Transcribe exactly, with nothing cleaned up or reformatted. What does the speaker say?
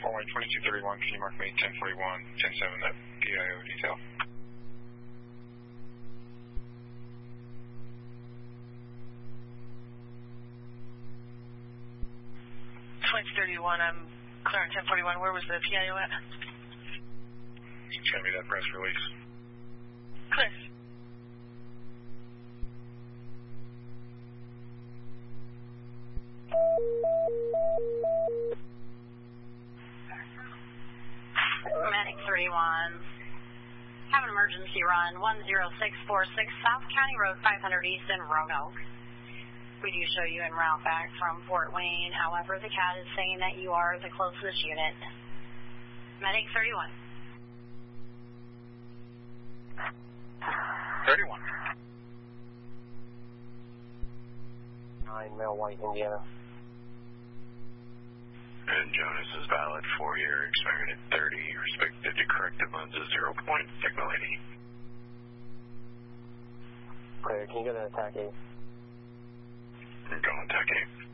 Runway twenty-two thirty-one, can you mark me ten forty-one, ten seven, that P I O detail? twenty-two thirty-one, I'm clear on ten forty-one. Where was the P I O at? Send me that press release. Clear. Medic thirty-one. Have an emergency run one zero six four six South County Road five hundred East in Roanoke. We do show you en route back from Fort Wayne. However, the C A D is saying that you are the closest unit. Medic thirty-one. thirty-one. nine Mel White, Indiana. And Jonas is valid for your expiring at thirty. Respected to corrective lens is zero point signal eighty. Clear, can you go to attack eight? Go attack eight.